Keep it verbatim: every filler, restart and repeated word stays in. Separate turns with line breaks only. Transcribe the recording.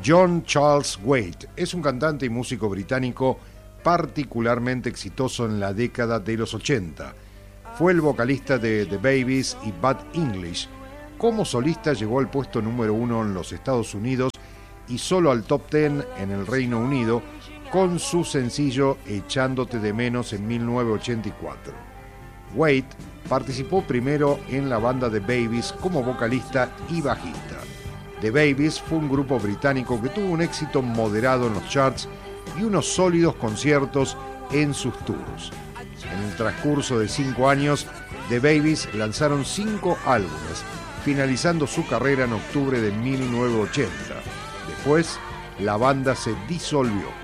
John Charles Waite es un cantante y músico británico particularmente exitoso en la década de los ochenta. Fue el vocalista de The Babies y Bad English. Como solista llegó al puesto número uno en los Estados Unidos y solo al top ten en el Reino Unido con su sencillo Echándote de menos en mil novecientos ochenta y cuatro. Waite participó primero en la banda The Babies como vocalista y bajista. The Babies fue un grupo británico que tuvo un éxito moderado en los charts y unos sólidos conciertos en sus tours. En el transcurso de cinco años, The Babies lanzaron cinco álbumes, finalizando su carrera en octubre de mil novecientos ochenta. Después, la banda se disolvió.